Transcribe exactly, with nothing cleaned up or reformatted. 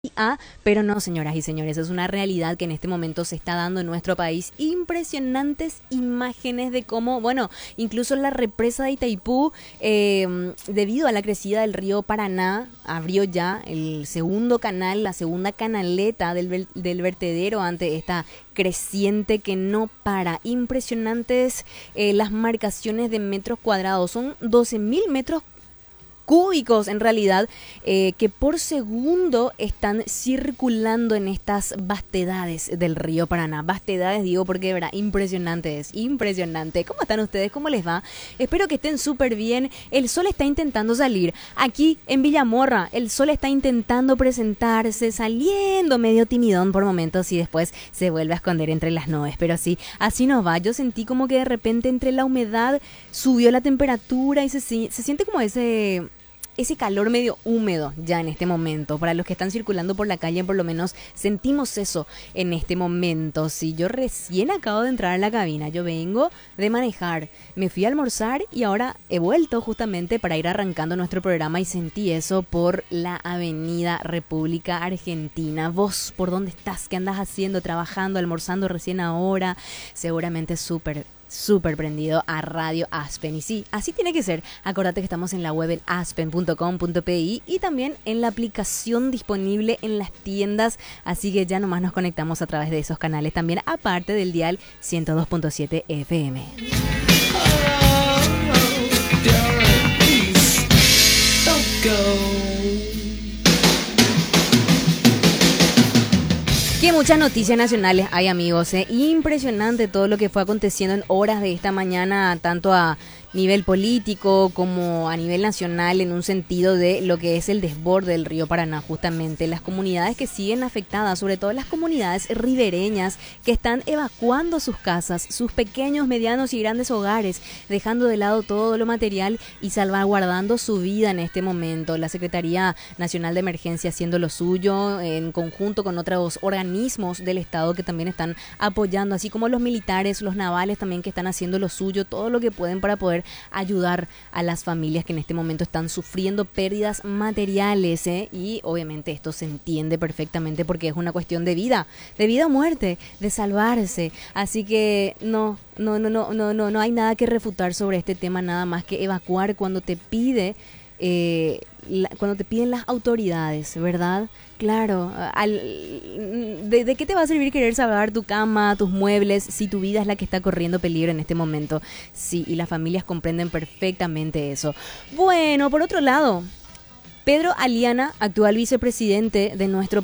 A, pero no, señoras y señores, es una realidad que en este momento se está dando en nuestro país. Impresionantes imágenes de cómo, bueno, incluso la represa de Itaipú, eh, debido a la crecida del río Paraná, abrió ya el segundo canal, la segunda canaleta del, ver- del vertedero ante esta creciente que no para. Impresionantes eh, las marcaciones de metros cuadrados, son doce mil metros cúbicos en realidad, eh, que por segundo están circulando en estas vastedades del río Paraná. Vastedades digo porque de verdad impresionante es, impresionante. ¿Cómo están ustedes? ¿Cómo les va? Espero que estén súper bien. El sol está intentando salir. Aquí en Villamorra, el sol está intentando presentarse, saliendo medio timidón por momentos y después se vuelve a esconder entre las nubes. Pero sí, así nos va. Yo sentí como que de repente entre la humedad subió la temperatura y se, si- se siente como ese ese calor medio húmedo ya en este momento. Para los que están circulando por la calle, por lo menos sentimos eso en este momento. Si yo recién acabo de entrar a la cabina, yo vengo de manejar, me fui a almorzar y ahora he vuelto justamente para ir arrancando nuestro programa y sentí eso por la Avenida República Argentina. ¿Vos por dónde estás? ¿Qué andas haciendo? ¿Trabajando? ¿Almorzando recién ahora? Seguramente súper súper prendido a Radio Aspen. Y sí, así tiene que ser. Acordate que estamos en la web en aspen punto com punto pi y también en la aplicación disponible en las tiendas. Así que ya nomás nos conectamos a través de esos canales también, aparte del dial ciento dos punto siete F M. Qué muchas noticias nacionales hay, amigos, ¿eh? Impresionante todo lo que fue aconteciendo en horas de esta mañana, tanto a nivel político como a nivel nacional, en un sentido de lo que es el desborde del río Paraná, justamente. Las comunidades que siguen afectadas, sobre todo las comunidades ribereñas, que están evacuando sus casas, sus pequeños, medianos y grandes hogares, dejando de lado todo lo material y salvaguardando su vida en este momento. La Secretaría Nacional de Emergencia haciendo lo suyo, en conjunto con otros organismos del Estado que también están apoyando, así como los militares, los navales también que están haciendo lo suyo, todo lo que pueden para poder ayudar a las familias que en este momento están sufriendo pérdidas materiales, ¿eh? Y obviamente esto se entiende perfectamente porque es una cuestión de vida, de vida o muerte, de salvarse. Así que no, no, no, no, no, no, no hay nada que refutar sobre este tema, nada más que evacuar cuando te pide eh, la, cuando te piden las autoridades, ¿verdad? Claro, al, de, ¿de qué te va a servir querer salvar tu cama, tus muebles, si tu vida es la que está corriendo peligro en este momento? Sí, y las familias comprenden perfectamente eso. Bueno, por otro lado, Pedro Aliana, actual vicepresidente de nuestro